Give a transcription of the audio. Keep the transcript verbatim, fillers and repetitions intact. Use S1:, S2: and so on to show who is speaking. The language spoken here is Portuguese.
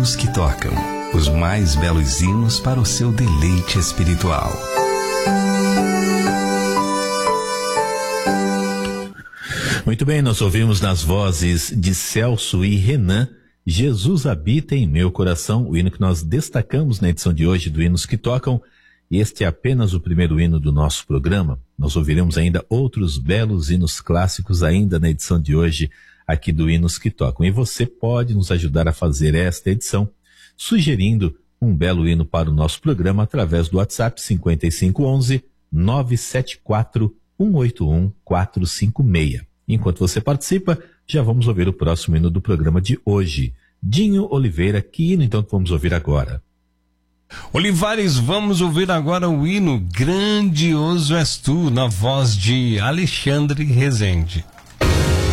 S1: hinos que tocam, os mais belos hinos para o seu deleite espiritual.
S2: Muito bem, nós ouvimos nas vozes de Celso e Renan, Jesus habita em meu coração, o hino que nós destacamos na edição de hoje do Hinos que Tocam. Este é apenas o primeiro hino do nosso programa. Nós ouviremos ainda outros belos hinos clássicos ainda na edição de hoje aqui do Hinos que Tocam. E você pode nos ajudar a fazer esta edição sugerindo um belo hino para o nosso programa através do WhatsApp cinco cinco um um, nove sete quatro, um oito um, quatro cinco seis. Enquanto você participa, já vamos ouvir o próximo hino do programa de hoje. Dinho Oliveira, que hino então vamos ouvir agora?
S3: Olivares, vamos ouvir agora o hino Grandioso És Tu, na voz de Alexandre Rezende.